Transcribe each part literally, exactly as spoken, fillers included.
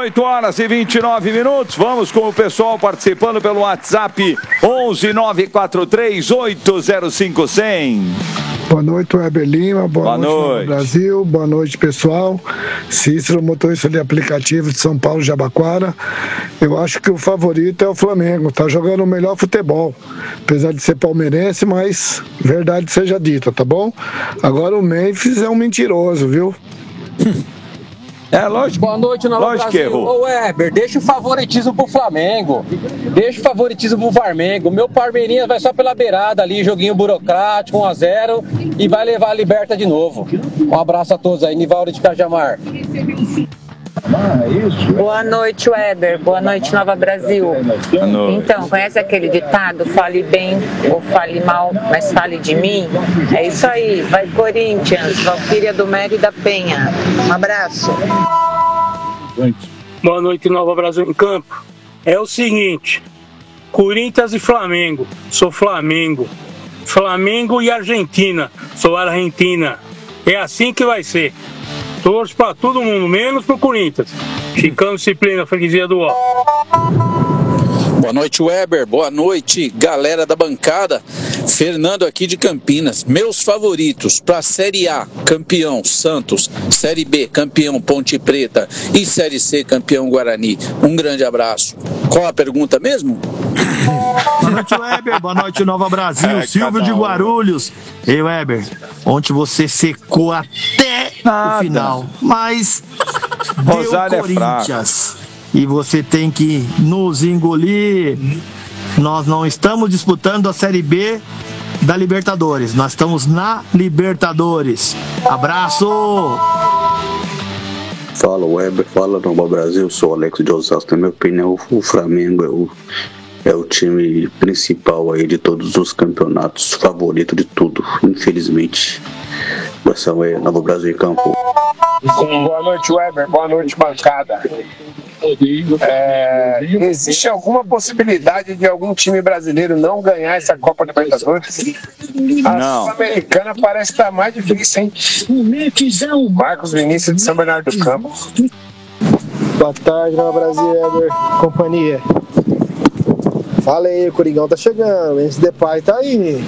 oito horas e vinte e nove minutos. Vamos com o pessoal participando pelo WhatsApp onze nove quatro três oito zero cinco zero zero. Boa noite, Weber Lima. Boa, Boa noite, noite. Brasil. Boa noite, pessoal. Cícero, motorista de aplicativo de São Paulo, Jabaquara. Eu acho que o favorito é o Flamengo. Tá jogando o melhor futebol. Apesar de ser palmeirense, mas verdade seja dita, tá bom? Agora o Memphis é um mentiroso, viu? É, lógico. Boa noite, Nova lógico Brasil. Que errou. Ô, Weber, deixa o favoritismo pro Flamengo. Deixa o favoritismo pro Flamengo. Meu Palmeirinhas vai só pela beirada ali, joguinho burocrático, um a zero, e vai levar a Liberta de novo. Um abraço a todos aí, Nivaldo de Cajamar. Ah, isso. Boa noite, Weber. Boa noite, Nova Brasil. Boa noite. Então, conhece aquele ditado? Fale bem ou fale mal, mas fale de mim? É isso aí. Vai, Corinthians. Valquíria do Mério e da Penha. Um abraço. Boa noite, Nova Brasil em Campo. É o seguinte: Corinthians e Flamengo. Sou Flamengo. Flamengo e Argentina. Sou Argentina. É assim que vai ser. Torço pra todo mundo, menos pro Corinthians. Chicão Disciplina, freguesia do Ó. Boa noite, Weber. Boa noite, galera da bancada. Fernando aqui de Campinas. Meus favoritos para Série A, campeão Santos. Série B, campeão Ponte Preta. E Série C, campeão Guarani. Um grande abraço. Qual a pergunta mesmo? Boa noite, Weber. Boa noite, Nova Brasil. É, Silvio de Guarulhos. Ei, Weber, ontem você secou até Nada. o final, mas Rosário deu Corinthians. É e você tem que nos engolir. Nós não estamos disputando a Série B da Libertadores. Nós estamos na Libertadores. Abraço! Fala, Weber. Fala, Nova Brasil. Sou o Alex de Osasco. Na minha opinião, o Flamengo é o, é o time principal aí de todos os campeonatos. Favorito de tudo, infelizmente. Essa é Nova Brasil em Campo. Boa noite, Weber. Boa noite, bancada. É, existe alguma possibilidade de algum time brasileiro não ganhar essa Copa Libertadores? A Sul-Americana parece estar mais difícil, hein? Marcos Vinícius de São Bernardo do Campo. Boa tarde, Nova Brasil, Weber, companhia. Fala aí, o Coringão tá chegando, esse Depay tá aí.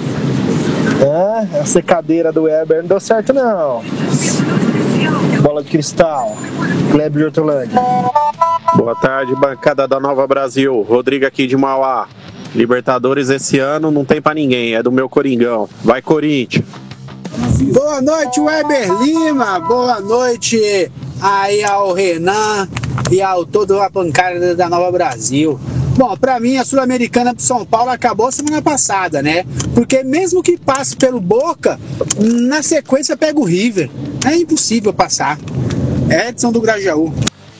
É, a secadeira do Weber não deu certo, não. Bola de cristal, Kleber de Hortolândia. Boa tarde, bancada da Nova Brasil. Rodrigo aqui de Mauá. Libertadores esse ano não tem pra ninguém, é do meu Coringão. Vai, Corinthians. Boa noite, Weber Lima. Boa noite aí ao Renan e ao todo a bancada da Nova Brasil. Bom, pra mim a Sul-Americana do São Paulo acabou semana passada, né? Porque mesmo que passe pelo Boca, na sequência pega o River. É impossível passar. Edson do Grajaú.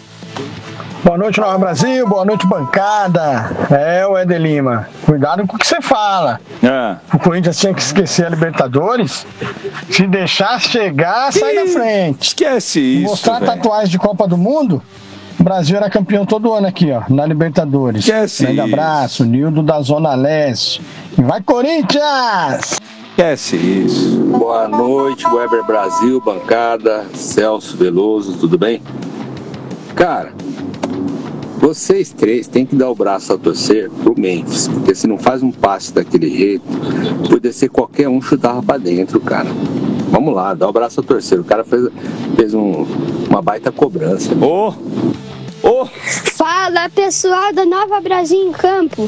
Boa noite, Nova Brasil. Boa noite, bancada. É, o Eder Lima. Cuidado com o que você fala. É. O Corinthians tinha que esquecer a Libertadores. Se deixar chegar, sai da frente. Esquece isso. Mostrar véio. tatuagem de Copa do Mundo. O Brasil era campeão todo ano aqui, ó, na Libertadores. Esquece Grande isso. abraço, Nildo da Zona Leste. E vai, Corinthians! Esquece isso. Boa noite, Weber Brasil, bancada, Celso Veloso, tudo bem? Cara, vocês três têm que dar o braço a torcer pro Memphis, porque se não faz um passe daquele jeito, poderia ser qualquer um chutava pra dentro, cara. Vamos lá, dá o braço a torcer. O cara fez, fez um, uma baita cobrança. Ô! Ô! Fala, pessoal da Nova Brasil em Campo.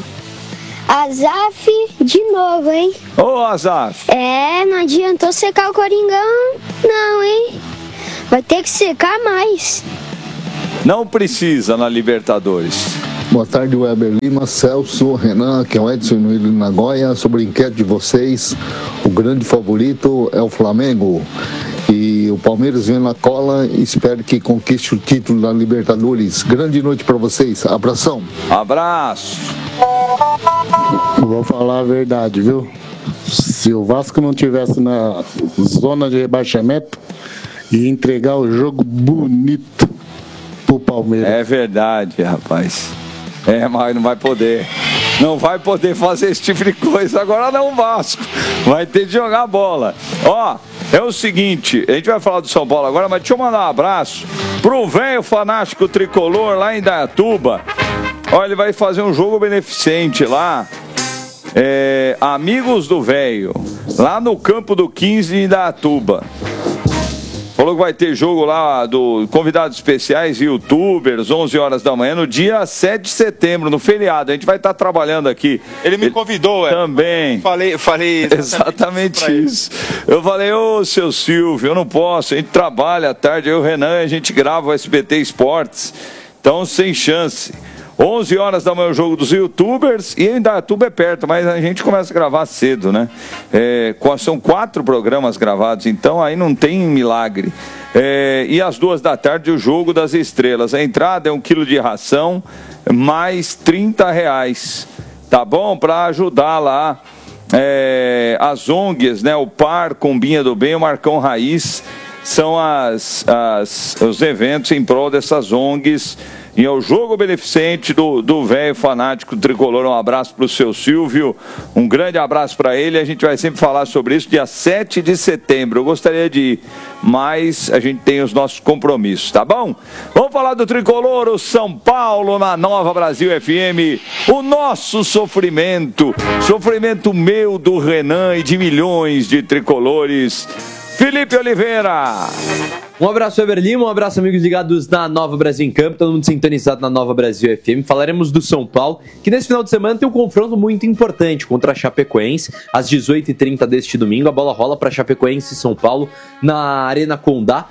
Azaf de novo, hein? Ô, Azaf! É, não adiantou secar o Coringão, não, hein? Vai ter que secar mais. Não precisa na Libertadores. Boa tarde, Weber Lima, Celso, Renan, que é o Edson no Nagoya. Sobre a enquete de vocês, o grande favorito é o Flamengo. E o Palmeiras vem na cola e espero que conquiste o título da Libertadores. Grande noite para vocês. Abração. Abraço. Vou falar a verdade, viu? Se o Vasco não tivesse na zona de rebaixamento, ia entregar o jogo bonito pro Palmeiras. É verdade, rapaz. É, mas não vai poder. Não vai poder fazer esse tipo de coisa agora não, Vasco. Vai ter de jogar bola. Ó, É o seguinte, a gente vai falar do São Paulo agora, mas deixa eu mandar um abraço pro velho fanático tricolor lá em Indaiatuba. Olha, ele vai fazer um jogo beneficente lá. É, Amigos do Velho, lá no campo do quinze em Indaiatuba. Falou que vai ter jogo lá do convidados especiais, youtubers, onze horas da manhã, no dia sete de setembro, no feriado. A gente vai estar trabalhando aqui. Ele me convidou, é. Também. Falei, falei exatamente, exatamente isso. Eu falei, ô, seu Silvio, eu não posso, a gente trabalha à tarde, eu e o Renan, a gente grava o S B T Esportes. Então, sem chance. onze horas da manhã o jogo dos youtubers e ainda tudo é perto, mas a gente começa a gravar cedo, né? É, são quatro programas gravados, então aí não tem milagre. É, e às duas da tarde o jogo das estrelas. A entrada é um quilo de ração mais trinta reais, tá bom? Para ajudar lá é, as O N Gs, né? O Par, Combinha do Bem, o Marcão Raiz, são as, as, os eventos em prol dessas O N Gs. E é o jogo beneficente do do velho fanático tricolor. Um abraço para o seu Silvio, um grande abraço para ele. A gente vai sempre falar sobre isso dia sete de setembro. Eu gostaria de ir, mas a gente tem os nossos compromissos, tá bom? Vamos falar do tricolor, o São Paulo na Nova Brasil F M. O nosso sofrimento, sofrimento meu, do Renan e de milhões de tricolores. Felipe Oliveira. Um abraço, Weber Lima, um abraço, amigos ligados na Nova Brasil em Campo, todo mundo sintonizado na Nova Brasil F M. Falaremos do São Paulo, que nesse final de semana tem um confronto muito importante contra a Chapecoense. Às dezoito e trinta deste domingo, a bola rola para Chapecoense e São Paulo na Arena Condá.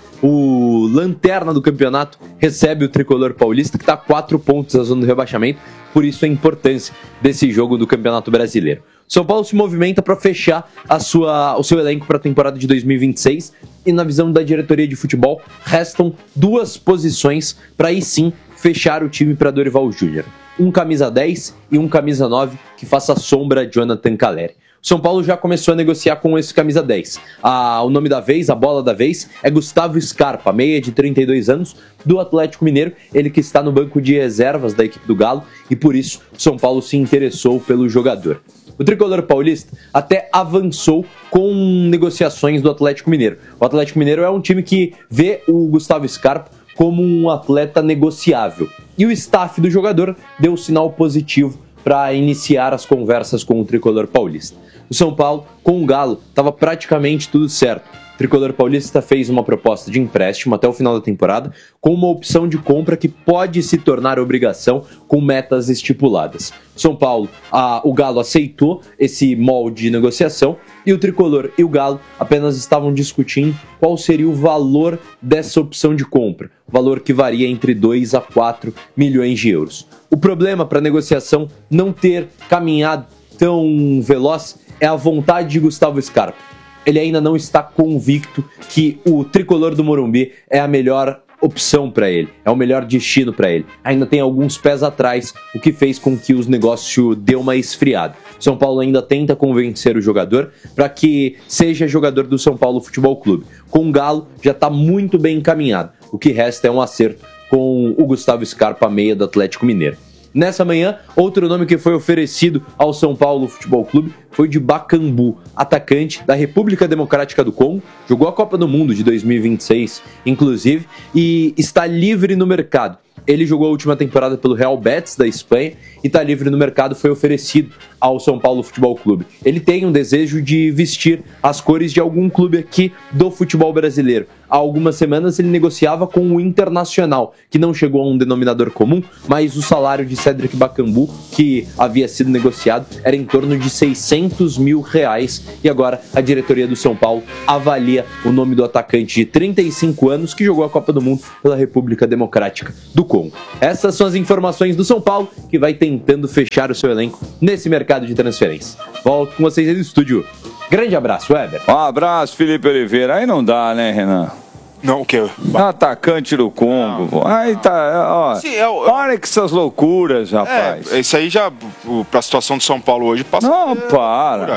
O lanterna do campeonato recebe o tricolor paulista, que está a quatro pontos da zona do rebaixamento, por isso a importância desse jogo do Campeonato Brasileiro. São Paulo se movimenta para fechar a sua, o seu elenco para a temporada de dois mil e vinte e seis e, na visão da diretoria de futebol, restam duas posições para aí sim fechar o time para Dorival Júnior. Um camisa dez e um camisa nove que faça sombra a Jonathan Calleri. O São Paulo já começou a negociar com esse camisa dez. Ah, o nome da vez, a bola da vez, é Gustavo Scarpa, meia de trinta e dois anos, do Atlético Mineiro, ele que está no banco de reservas da equipe do Galo, e por isso o São Paulo se interessou pelo jogador. O tricolor paulista até avançou com negociações do Atlético Mineiro. O Atlético Mineiro é um time que vê o Gustavo Scarpa como um atleta negociável. E o staff do jogador deu sinal positivo para iniciar as conversas com o tricolor paulista. O São Paulo, com o Galo, estava praticamente tudo certo. O tricolor paulista fez uma proposta de empréstimo até o final da temporada, com uma opção de compra que pode se tornar obrigação com metas estipuladas. São Paulo, a, o Galo aceitou esse molde de negociação e o tricolor e o Galo apenas estavam discutindo qual seria o valor dessa opção de compra, valor que varia entre dois a quatro milhões de euros. O problema para a negociação não ter caminhado tão veloz é a vontade de Gustavo Scarpa. Ele ainda não está convicto que o tricolor do Morumbi é a melhor opção para ele, é o melhor destino para ele. Ainda tem alguns pés atrás, o que fez com que os negócios deu uma esfriada. São Paulo ainda tenta convencer o jogador para que seja jogador do São Paulo Futebol Clube. Com o Galo já está muito bem encaminhado. O que resta é um acerto com o Gustavo Scarpa, meia do Atlético Mineiro. Nessa manhã, outro nome que foi oferecido ao São Paulo Futebol Clube foi de Bakambu, atacante da República Democrática do Congo, jogou a Copa do Mundo de dois mil e vinte e seis, inclusive, e está livre no mercado. Ele jogou a última temporada pelo Real Betis da Espanha e está livre no mercado, foi oferecido ao São Paulo Futebol Clube. Ele tem um desejo de vestir as cores de algum clube aqui do futebol brasileiro. Há algumas semanas ele negociava com o Internacional, que não chegou a um denominador comum, mas o salário de Cédric Bakambu, que havia sido negociado, era em torno de seiscentos mil reais. E agora a diretoria do São Paulo avalia o nome do atacante de trinta e cinco anos que jogou a Copa do Mundo pela República Democrática do Congo. Essas são as informações do São Paulo, que vai tentando fechar o seu elenco nesse mercado de transferência. Volto com vocês aí do estúdio. Grande abraço, Weber. Um abraço, Felipe Oliveira. Aí não dá, né, Renan? Não, o quê? Atacante do Congo. Não. Aí tá, ó. Sim, é o... Olha que essas loucuras, rapaz. É, isso aí já, pra situação do São Paulo hoje, passa. Não, para.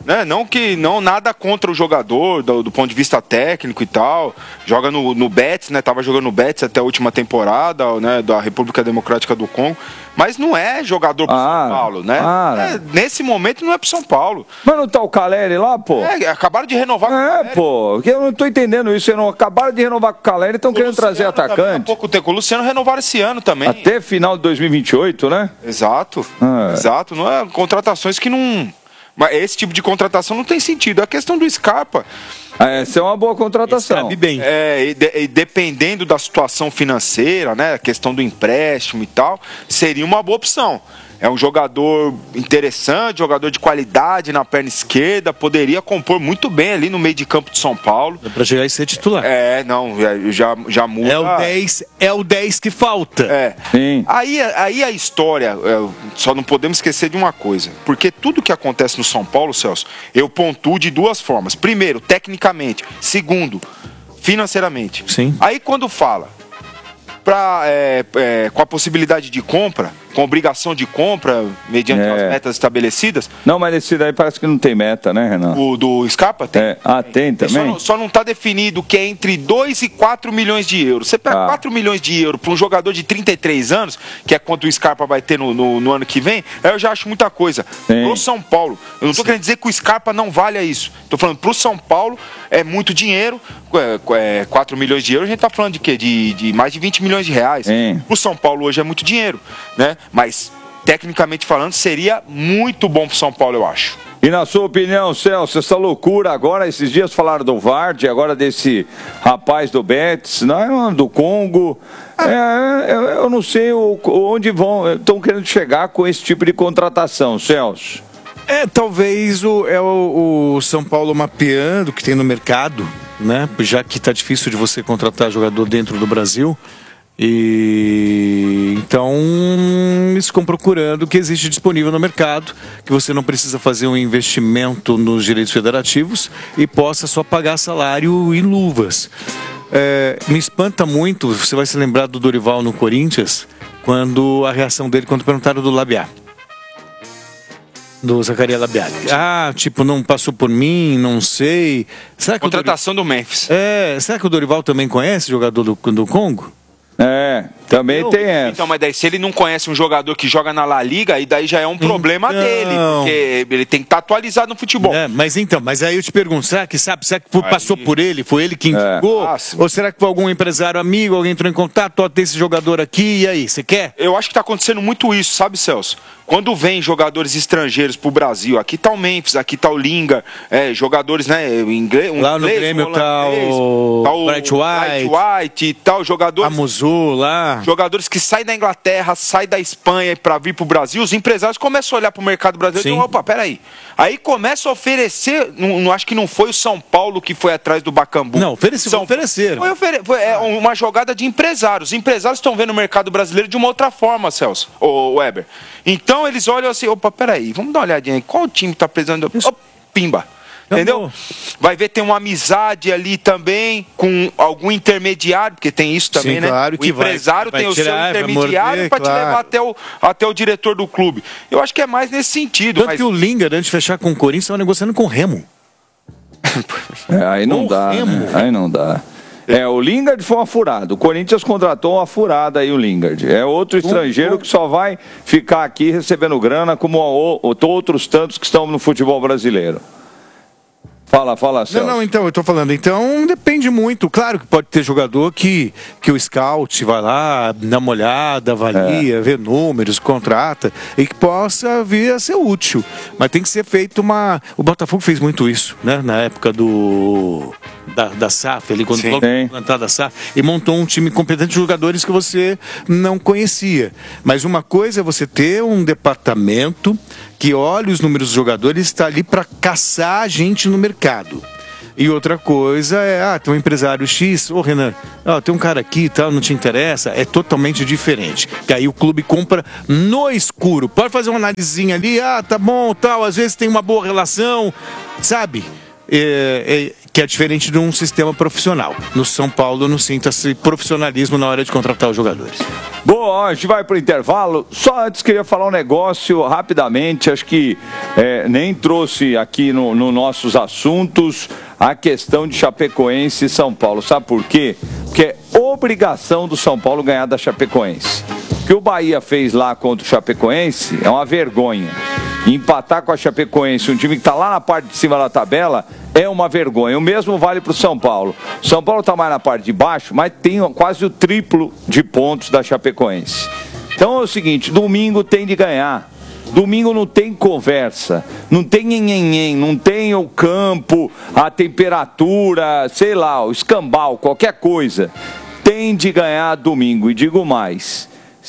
Né? Não que não nada contra o jogador, do, do ponto de vista técnico e tal. Joga no, no Betis, né? Tava jogando no Betis até a última temporada, né? Da República Democrática do Congo. Mas não é jogador pro ah, São Paulo, né? Ah, é, nesse momento não é pro São Paulo. Mas não tá o Caleri lá, pô? É, acabaram de renovar é, com o Caleri. É, pô, eu não tô entendendo isso. Não acabaram de renovar com o Caleri e estão querendo Luciano trazer atacante. Há pouco tempo. O Luciano renovaram esse ano também. Até final de dois mil e vinte e oito, né? Exato. Ah. Exato. Não é contratações que não... Mas esse tipo de contratação não tem sentido. A questão do Scarpa... Essa é uma boa contratação. Sabe bem. É, e, de, e dependendo da situação financeira, né, a questão do empréstimo e tal, seria uma boa opção. É um jogador interessante, jogador de qualidade na perna esquerda, poderia compor muito bem ali no meio de campo de São Paulo. É pra chegar e ser titular. É, não, já, já muda. É o dez, é o dez que falta. É. Sim. Aí, aí a história, é, só não podemos esquecer de uma coisa, porque tudo que acontece no São Paulo, Celso, eu pontuo de duas formas. Primeiro, tecnicamente. Segundo, financeiramente. Sim. Aí quando fala pra, é, é, com a possibilidade de compra, com obrigação de compra, mediante é. as metas estabelecidas. Não, mas esse daí parece que não tem meta, né, Renan? O do Scarpa tem. É. Ah, tem também? Só, só não está definido que é entre dois e quatro milhões de euros. Você pega ah. quatro milhões de euros para um jogador de trinta e três anos, que é quanto o Scarpa vai ter no, no, no ano que vem, eu já acho muita coisa. Sim. Pro São Paulo, eu não estou querendo dizer que o Scarpa não vale isso. Estou falando, pro São Paulo é muito dinheiro, é, é, quatro milhões de euros, a gente está falando de quê? De, de mais de vinte milhões de reais. Sim. Pro São Paulo hoje é muito dinheiro, né? Mas, tecnicamente falando, seria muito bom pro São Paulo, eu acho. E na sua opinião, Celso, essa loucura agora, esses dias falaram do Vardy, agora desse rapaz do Betis, não, do Congo, é, eu, eu não sei onde vão, estão querendo chegar com esse tipo de contratação, Celso. É, talvez o, é o, o São Paulo mapeando o que tem no mercado, né? Já que está difícil de você contratar jogador dentro do Brasil. E então eles ficam procurando o que existe disponível no mercado, que você não precisa fazer um investimento nos direitos federativos e possa só pagar salário e luvas. É, me espanta muito, você vai se lembrar do Dorival no Corinthians, quando a reação dele quando perguntaram do Labiá. Do Zacarias Labiat. Ah, tipo, não passou por mim, não sei. Será que Contratação Dorival... do Memphis. É, será que o Dorival também conhece o jogador do, do Congo? É, também eu, tem essa. Então, mas daí se ele não conhece um jogador que joga na La Liga, aí daí já é um problema então... dele, porque ele tem que estar atualizado no futebol. É, mas então, mas aí eu te pergunto, será que sabe, será que aí... passou por ele, foi ele que indicou? É. Ah, ou será que foi algum empresário amigo, alguém entrou em contato, ó, tem esse jogador aqui, e aí, você quer? Eu acho que tá acontecendo muito isso, sabe, Celso? Quando vem jogadores estrangeiros pro Brasil, aqui tá o Memphis, aqui tá o Lingard, é, jogadores, né, inglês, um lá no inglês, Grêmio um tá o, tá o Bright White, Bright White e tal, jogadores... Amuzu lá. Jogadores que saem da Inglaterra, saem da Espanha para vir pro Brasil, os empresários começam a olhar pro mercado brasileiro e dizem, opa, peraí. Aí começa a oferecer, não, não acho que não foi o São Paulo que foi atrás do Bacambu. Não, ofereceu, São... ofereceram. Foi, ofere... foi é, uma jogada de empresários. Os empresários estão vendo o mercado brasileiro de uma outra forma, Celso, o Weber. Então eles olham assim, opa, peraí, vamos dar uma olhadinha aí, qual time tá precisando? Oh, pimba. Entendeu? Vai ver, tem uma amizade ali também com algum intermediário, porque tem isso também, Sim, né? Claro que o empresário vai, tem vai o seu tirar, intermediário para claro. te levar até o, até o diretor do clube. Eu acho que é mais nesse sentido. Tanto mas... que o Lingard, antes de fechar com o Corinthians, estava negociando com o Remo. É, aí não com dá, Remo. Né? Aí não dá. É, o Lingard foi uma furada. O Corinthians contratou uma furada aí, o Lingard. É outro estrangeiro que só vai ficar aqui recebendo grana, como o, o, outros tantos que estão no futebol brasileiro. Fala, fala, Celso. Não, não, então, eu tô falando, então depende muito. Claro que pode ter jogador que, que o scout vai lá, dá uma olhada, avalia, é. vê números, contrata, e que possa vir a ser útil. Mas tem que ser feito uma... O Botafogo fez muito isso, né? Na época do... Da, da S A F, ali, quando foi implantada a S A F, e montou um time competente de jogadores que você não conhecia. Mas uma coisa é você ter um departamento que olha os números dos jogadores e está ali para caçar gente no mercado. E outra coisa é, ah, tem um empresário X, ô oh, Renan, ah, tem um cara aqui e tal, não te interessa, é totalmente diferente. Que aí o clube compra no escuro. Pode fazer uma analisinha ali, ah, tá bom, tal, às vezes tem uma boa relação, sabe? é, é, que é diferente de um sistema profissional. No São Paulo não sinta-se profissionalismo na hora de contratar os jogadores. Boa, a gente vai para o intervalo. Só antes queria falar um negócio rapidamente, acho que é, nem trouxe aqui nos no nossos assuntos a questão de Chapecoense e São Paulo. Sabe por quê? Porque é obrigação do São Paulo ganhar da Chapecoense. O que o Bahia fez lá contra o Chapecoense é uma vergonha. E empatar com a Chapecoense, um time que está lá na parte de cima da tabela, é uma vergonha. O mesmo vale para o São Paulo. O São Paulo está mais na parte de baixo, mas tem quase o triplo de pontos da Chapecoense. Então é o seguinte, domingo tem de ganhar. Domingo não tem conversa, não tem nhenhenhen, não tem o campo, a temperatura, sei lá, o escambau, qualquer coisa. Tem de ganhar domingo. E digo mais,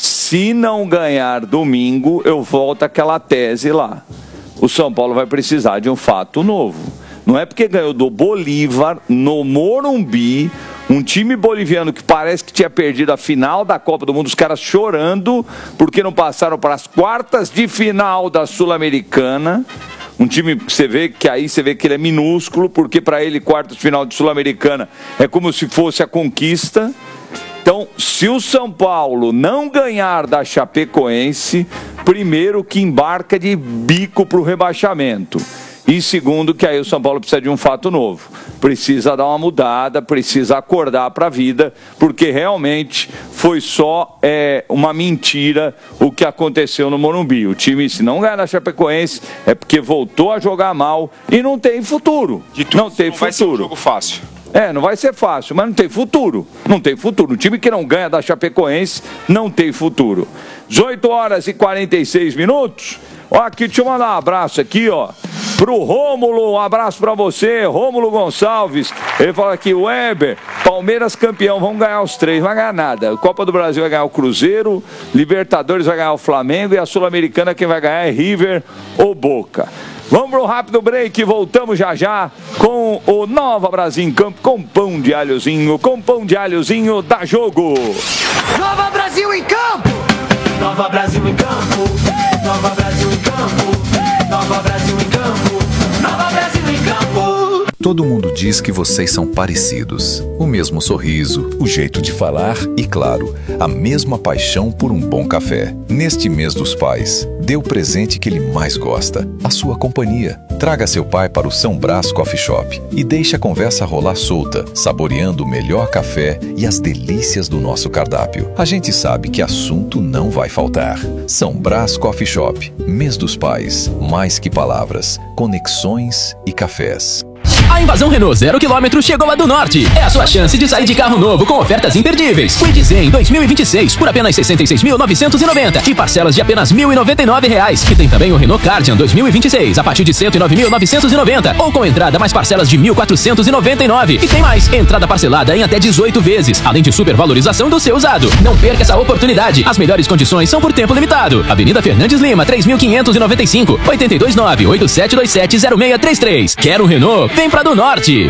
se não ganhar domingo, eu volto àquela tese lá. O São Paulo vai precisar de um fato novo. Não é porque ganhou do Bolívar no Morumbi, um time boliviano que parece que tinha perdido a final da Copa do Mundo, os caras chorando porque não passaram para as quartas de final da Sul-Americana. Um time que você vê que aí você vê que ele é minúsculo, porque para ele quartas de final de Sul-Americana é como se fosse a conquista. Então, se o São Paulo não ganhar da Chapecoense, primeiro que embarca de bico para o rebaixamento. E segundo, que aí o São Paulo precisa de um fato novo. Precisa dar uma mudada, precisa acordar para a vida, porque realmente foi só é, uma mentira o que aconteceu no Morumbi. O time, se não ganhar da Chapecoense, é porque voltou a jogar mal e não tem futuro. Não tem não futuro. Vai ser um jogo fácil. É, não vai ser fácil, mas não tem futuro. Não tem futuro. O time que não ganha da Chapecoense não tem futuro. dezoito horas e quarenta e seis minutos. Ó, aqui, deixa eu mandar um abraço aqui, ó, pro Rômulo, um abraço pra você, Rômulo Gonçalves. Ele fala aqui, Weber, Palmeiras campeão, vamos ganhar os três, não vai ganhar nada. Copa do Brasil vai ganhar o Cruzeiro, Libertadores vai ganhar o Flamengo e a Sul-Americana quem vai ganhar é River ou Boca. Vamos para um rápido break, voltamos já já com o Nova Brasil em Campo, com pão de alhozinho, com pão de alhozinho da Jogo. Nova Brasil em Campo! Nova Brasil em Campo! Nova Brasil em Campo! Nova Brasil em Campo! Nova Brasil em Campo! Todo mundo diz que vocês são parecidos. O mesmo sorriso, o jeito de falar e, claro, a mesma paixão por um bom café. Neste mês dos pais, dê o presente que ele mais gosta, a sua companhia. Traga seu pai para o São Brás Coffee Shop e deixe a conversa rolar solta, saboreando o melhor café e as delícias do nosso cardápio. A gente sabe que assunto não vai faltar. São Brás Coffee Shop, mês dos pais, mais que palavras, conexões e cafés. A invasão Renault zero quilômetro chegou lá do Norte. É a sua chance de sair de carro novo com ofertas imperdíveis. Kwid Zen dois mil e vinte e seis por apenas sessenta e seis mil novecentos e noventa e parcelas de apenas mil e noventa e nove reais. E tem também o Renault Cardian dois mil e vinte e seis a partir de cento e nove mil novecentos e noventa ou com entrada mais parcelas de mil quatrocentos e noventa e nove. E tem mais, entrada parcelada em até dezoito vezes, além de supervalorização do seu usado. Não perca essa oportunidade. As melhores condições são por tempo limitado. Avenida Fernandes Lima, três mil quinhentos e noventa e cinco, oito dois nove, oito sete dois sete, zero seis três três. Quer um Renault? Vem pra do Norte.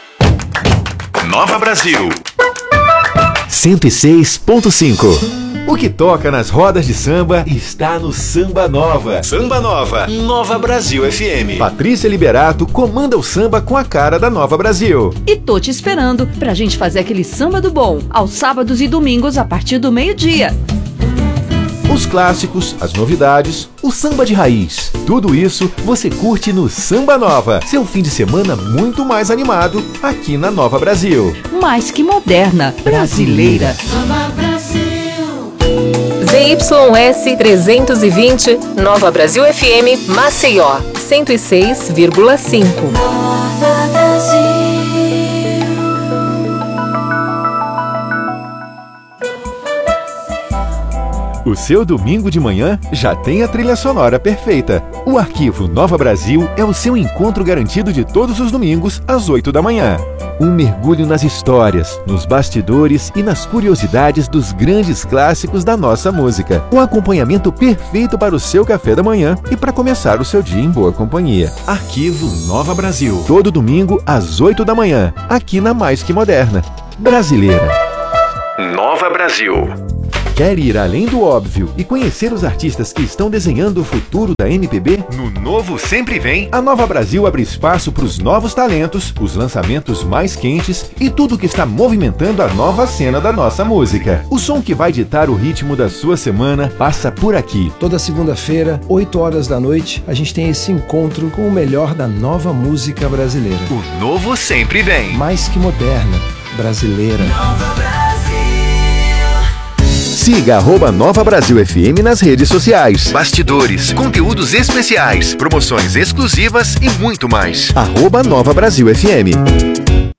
Nova Brasil cento e seis ponto cinco. O que toca nas rodas de samba está no Samba Nova. Samba Nova, Nova Brasil F M. Patrícia Liberato comanda o samba com a cara da Nova Brasil. E tô te esperando pra gente fazer aquele samba do bom, aos sábados e domingos a partir do meio-dia. Os clássicos, as novidades, o samba de raiz. Tudo isso você curte no Samba Nova. Seu fim de semana muito mais animado aqui na Nova Brasil. Mais que moderna, brasileira. Nova Brasil. Z Y S trezentos e vinte, Nova Brasil F M, Maceió, cento e seis vírgula cinco. Nova Brasil. O seu domingo de manhã já tem a trilha sonora perfeita. O arquivo Nova Brasil é o seu encontro garantido de todos os domingos às oito da manhã. Um mergulho nas histórias, nos bastidores e nas curiosidades dos grandes clássicos da nossa música. Um acompanhamento perfeito para o seu café da manhã e para começar o seu dia em boa companhia. Arquivo Nova Brasil. Todo domingo às oito da manhã, aqui na Mais Que Moderna. Brasileira. Nova Brasil. Quer ir além do óbvio e conhecer os artistas que estão desenhando o futuro da M P B? No Novo Sempre Vem, a Nova Brasil abre espaço para os novos talentos, os lançamentos mais quentes e tudo que está movimentando a nova cena da nossa música. O som que vai ditar o ritmo da sua semana passa por aqui. Toda segunda-feira, oito horas da noite, a gente tem esse encontro com o melhor da nova música brasileira. O Novo Sempre Vem. Mais que moderna, brasileira. Siga arroba Nova Brasil F M nas redes sociais. Bastidores, conteúdos especiais, promoções exclusivas e muito mais. Arroba Nova Brasil F M.